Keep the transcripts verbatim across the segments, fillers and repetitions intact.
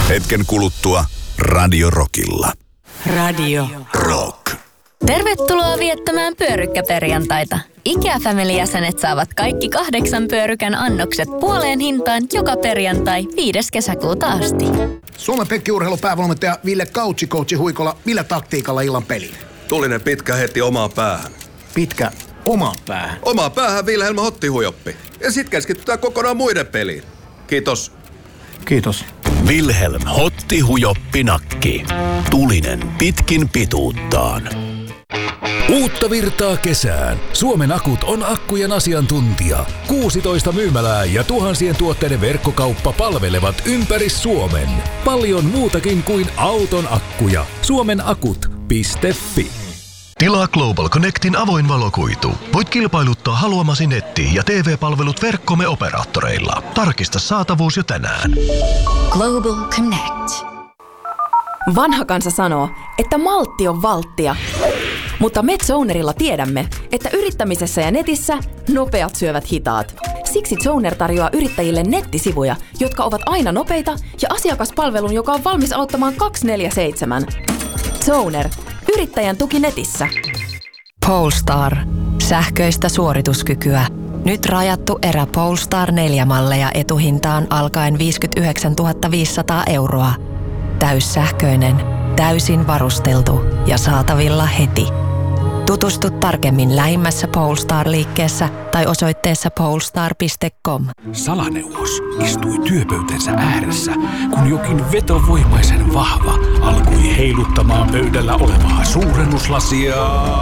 Hetken kuluttua Radio Rockilla. Radio Rock. Tervetuloa viettämään pyörykkäperjantaita. IKEA-family-jäsenet saavat kaikki kahdeksan pyörykän annokset puoleen hintaan joka perjantai viides kesäkuuta asti. Suomen Pekki-urheilun päävalmentaja Ville Kautsi coachi Huikola millä taktiikalla illan peliin? Tulinen pitkä heti omaan päähän. Pitkä omaan päähän? Omaan päähän Vilhelm Hottihujoppi. Ja sit keskitytään kokonaan muiden peliin. Kiitos. Kiitos. Vilhelm Hottihujoppi nakki. Tulinen pitkin pituuttaan. Uutta virtaa kesään. Suomen Akut on akkujen asiantuntija. kuusitoista myymälää ja tuhansien tuotteiden verkkokauppa palvelevat ympäri Suomen. Paljon muutakin kuin auton akkuja. suomenakut piste fi. Tilaa Global Connectin avoin valokuitu. Voit kilpailuttaa haluamasi netti- ja T V-palvelut verkkomme operaattoreilla. Tarkista saatavuus jo tänään. Global Connect. Vanha kansa sanoo, että maltti on valttia. Mutta MedZonerilla tiedämme, että yrittämisessä ja netissä nopeat syövät hitaat. Siksi Zoner tarjoaa yrittäjille nettisivuja, jotka ovat aina nopeita ja asiakaspalvelun, joka on valmis auttamaan kaksikymmentäneljä seitsemän. Zoner. Yrittäjän tuki netissä. Polestar. Sähköistä suorituskykyä. Nyt rajattu erä Polestar neljä malleja etuhintaan alkaen viisikymmentäyhdeksäntuhatta viisisataa euroa. Täyssähköinen, täysin varusteltu ja saatavilla heti. Tutustu tarkemmin lähimmässä Polestar-liikkeessä tai osoitteessa polestar piste com. Salaneuvos istui työpöytänsä ääressä, kun jokin vetovoimaisen vahva alkoi heiluttamaan pöydällä olevaa suurennuslasia.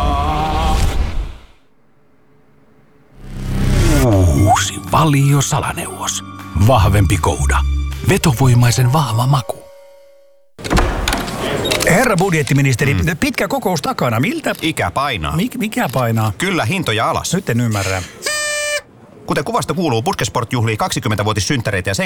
Uusi Valio Salaneuvos. Vahvempi kouda. Vetovoimaisen vahva maku. Herra budjettiministeri, mm. pitkä kokous takana. Miltä? Ikä painaa. Mik, mikä painaa? Kyllä, hintoja alas. Nyt en ymmärrä. Kuten kuvasta kuuluu, Puskesport juhlii kaksikymmentävuotissynttäreitä ja sen